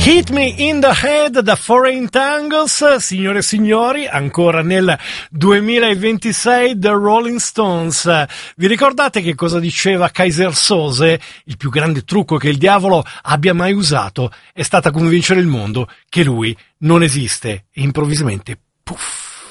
Hit Me in the Head da Foreign Tangles, signore e signori, ancora nel 2026 The Rolling Stones. Vi ricordate che cosa diceva Kaiser Sose? Il più grande trucco che il diavolo abbia mai usato è stata convincere il mondo che lui non esiste e improvvisamente, puff.